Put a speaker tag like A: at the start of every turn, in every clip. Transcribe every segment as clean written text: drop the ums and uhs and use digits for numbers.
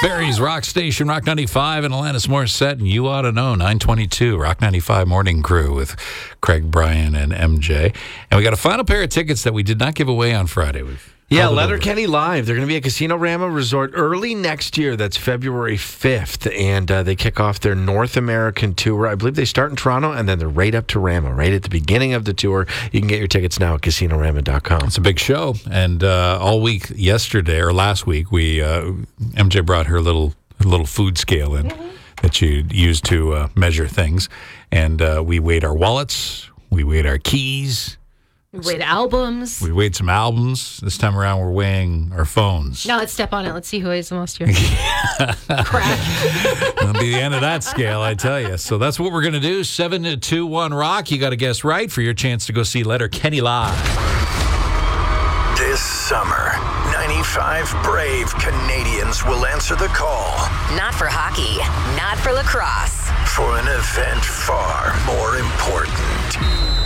A: Barrie's Rock Station, Rock 95, and Alanis Morissette, and You Ought to Know, 922, Rock 95 Morning Crew with Craig, Brian, and MJ. And we got a final pair of tickets that we did not give away on Friday.
B: Yeah, Letterkenny Live. They're going to be at Casino Rama Resort early next year. That's February 5th. And they kick off their North American tour. I believe they start in Toronto, and then they're right up to Rama, right at the beginning of the tour. You can get your tickets now at casinorama.com.
A: It's a big show. And all week yesterday, or last week, MJ brought her little food scale in that you use to measure things. And we weighed our wallets. We weighed our keys.
C: We weighed albums.
A: We weighed some albums. This time around, we're weighing our phones.
C: Now let's step on it. Let's see who weighs the most here. Crack.
A: It'll be the end of that scale, I tell you. So that's what we're going to do. 7-2-1 Rock. You got to guess right for your chance to go see Letterkenny Live.
D: This summer, 95 brave Canadians will answer the call.
E: Not for hockey, not for lacrosse.
D: For an event far more important.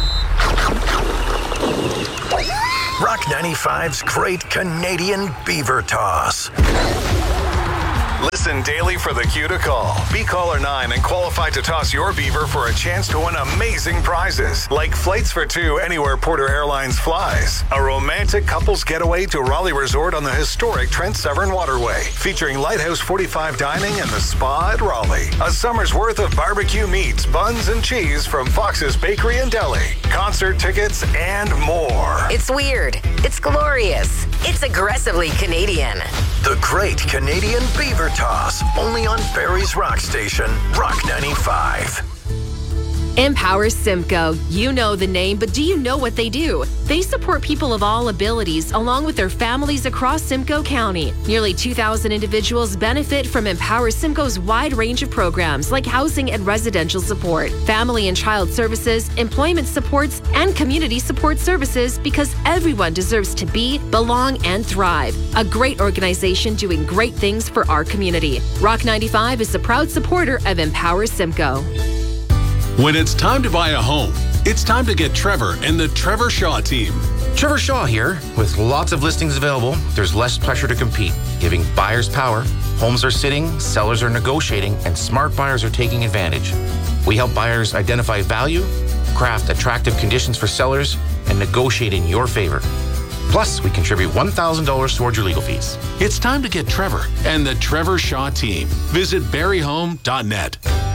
D: Rock 95's Great Canadian Beaver Toss.
F: Listen daily for the cue to call. Be caller 9 and qualify to toss your beaver for a chance to win amazing prizes, like flights for two anywhere Porter Airlines flies, a romantic couples getaway to Raleigh Resort on the historic Trent Severn Waterway, featuring Lighthouse 45 dining and the spa at Raleigh, a summer's worth of barbecue meats, buns, and cheese from Fox's Bakery and Deli, concert tickets, and more.
E: It's weird. It's glorious. It's aggressively Canadian.
D: The Great Canadian Beaver Toss, only on Barrie's Rock Station, Rock 95.
G: Empower Simcoe. You know the name, but do you know what they do? They support people of all abilities, along with their families across Simcoe County. Nearly 2,000 individuals benefit from Empower Simcoe's wide range of programs like housing and residential support, family and child services, employment supports, and community support services, because everyone deserves to be, belong, and thrive. A great organization doing great things for our community. Rock 95 is a proud supporter of Empower Simcoe.
H: When it's time to buy a home, it's time to get Trevor and the Trevor Shaw team.
I: Trevor Shaw here. With lots of listings available, there's less pressure to compete, giving buyers power. Homes are sitting, sellers are negotiating, and smart buyers are taking advantage. We help buyers identify value, craft attractive conditions for sellers, and negotiate in your favor. Plus, we contribute $1,000 towards your legal fees.
H: It's time to get Trevor and the Trevor Shaw team. Visit barryhome.net.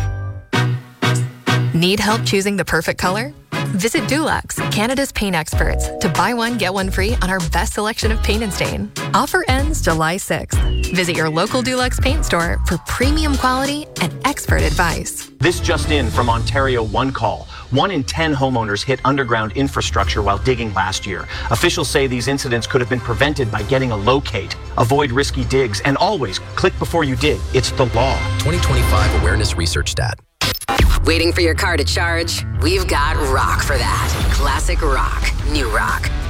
J: Need help choosing the perfect color? Visit Dulux, Canada's paint experts, to buy one, get one free on our best selection of paint and stain. Offer ends July 6th. Visit your local Dulux paint store for premium quality and expert advice.
K: This just in from Ontario One Call. 1 in 10 homeowners hit underground infrastructure while digging last year. Officials say these incidents could have been prevented by getting a locate. Avoid risky digs and always click before you dig. It's the law.
L: 2025 Awareness Research Stat.
E: Waiting for your car to charge? We've got rock for that. Classic rock. New rock.